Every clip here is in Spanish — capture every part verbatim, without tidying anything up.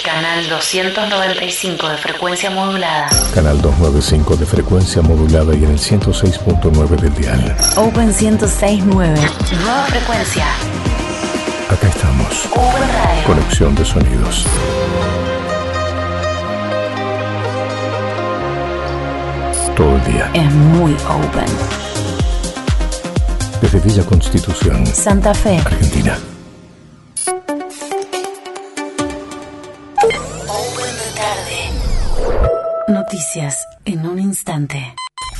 Canal doscientos noventa y cinco de frecuencia modulada. Canal doscientos noventa y cinco de frecuencia modulada y en el ciento seis punto nueve del dial. Open ciento seis punto nueve. Nueva frecuencia. Acá estamos. Open Radio. Conexión de sonidos. Todo el día. Es muy open. Desde Villa Constitución, Santa Fe, Argentina. Open de tarde. Noticias en un instante.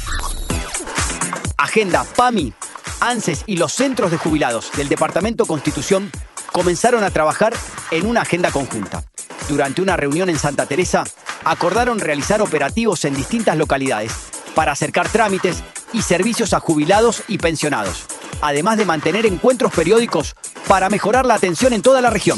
Agenda, PAMI, ANSES y los centros de jubilados del Departamento Constitución comenzaron a trabajar en una agenda conjunta. Durante una reunión en Santa Teresa, acordaron realizar operativos en distintas localidades para acercar trámites y servicios a jubilados y pensionados, además de mantener encuentros periódicos para mejorar la atención en toda la región.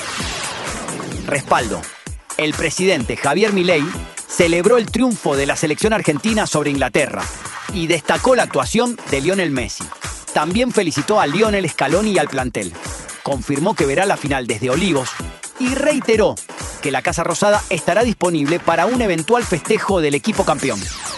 Respaldo. El presidente Javier Milei celebró el triunfo de la selección argentina sobre Inglaterra y destacó la actuación de Lionel Messi. También felicitó a Lionel Scaloni y al plantel. Confirmó que verá la final desde Olivos y reiteró que la Casa Rosada estará disponible para un eventual festejo del equipo campeón.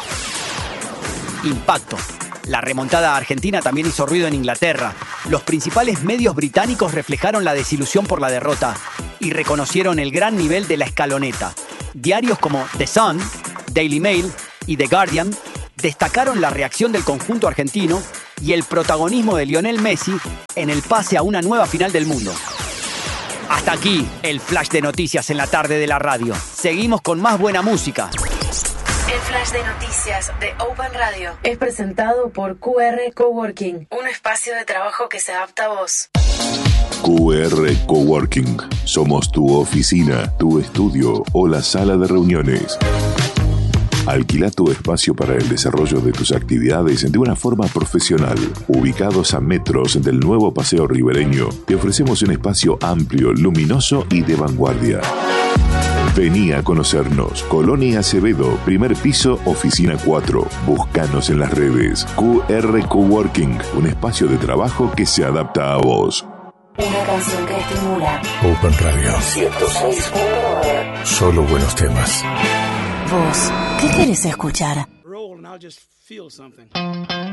Impacto. La remontada argentina también hizo ruido en Inglaterra. Los principales medios británicos reflejaron la desilusión por la derrota y reconocieron el gran nivel de la escaloneta. Diarios como The Sun, Daily Mail y The Guardian destacaron la reacción del conjunto argentino y el protagonismo de Lionel Messi en el pase a una nueva final del mundo. Hasta aquí el flash de noticias en la tarde de la radio. Seguimos con más buena música. El flash de noticias de Open Radio es presentado por Q R Coworking, un espacio de trabajo que se adapta a vos. Q R Coworking. Somos tu oficina, tu estudio o la sala de reuniones. Alquila tu espacio para el desarrollo de tus actividades de una forma profesional. Ubicados a metros del nuevo Paseo Ribereño, te ofrecemos un espacio amplio, luminoso y de vanguardia. Vení a conocernos. Colonia Acevedo, primer piso, oficina cuatro. Búscanos en las redes. Q R Coworking, un espacio de trabajo que se adapta a vos. Una canción que estimula. Open Radio ciento seis punto nueve. Solo buenos temas. Vos, ¿qué querés escuchar? Roll and I'll just feel something.